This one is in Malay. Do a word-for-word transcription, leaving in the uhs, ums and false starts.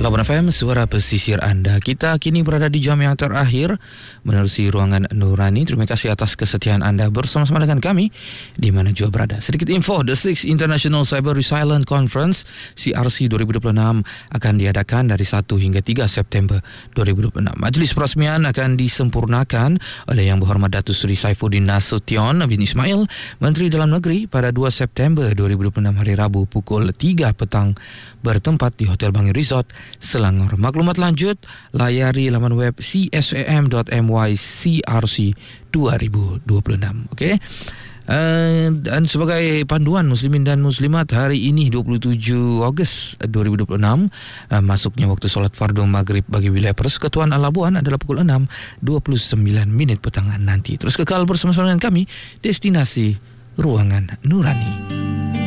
Labuan F M, suara pesisir anda. Kita kini berada di jam yang terakhir menerusi ruangan Nurani. Terima kasih atas kesetiaan anda bersama-sama dengan kami di mana jua berada. Sedikit info, The Sixth International Cyber Resilience Conference C R C dua ribu dua puluh enam akan diadakan dari satu hingga tiga September dua ribu dua puluh enam. Majlis perasmian akan disempurnakan oleh Yang Berhormat Datuk Seri Saifuddin Nasution bin Ismail, Menteri Dalam Negeri, pada dua September dua ribu dua puluh enam hari Rabu pukul tiga petang bertempat di Hotel Bangi Resort, Selangor. Maklumat lanjut layari laman web c s a m dot m y c r c dua ribu dua puluh enam. Okey. Uh, dan sebagai panduan muslimin dan muslimat, hari ini dua puluh tujuh Ogos dua ribu dua puluh enam, uh, masuknya waktu solat fardu maghrib bagi wilayah Persekutuan Al-Labuan adalah pukul enam dua puluh sembilan minit petang nanti. Terus kekal bersama-sama dengan kami, destinasi Ruangan Nurani.